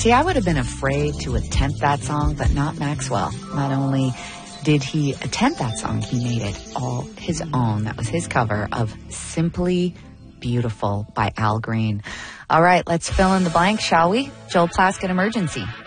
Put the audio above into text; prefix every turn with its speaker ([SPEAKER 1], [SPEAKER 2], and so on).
[SPEAKER 1] See, I would have been afraid to attempt that song, but not Maxwell. Not only did he attempt that song, he made it all his own. That was his cover of Simply Beautiful by Al Green. All right, let's fill in the blank, shall we? Joel Plaskett, Emergency.